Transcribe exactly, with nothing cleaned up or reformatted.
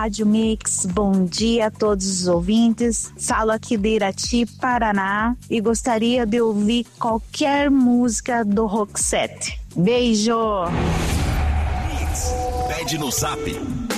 Rádio Mix, bom dia a todos os ouvintes. Falo aqui de Irati, Paraná, e gostaria de ouvir qualquer música do Roxette. Beijo! Pede no Zap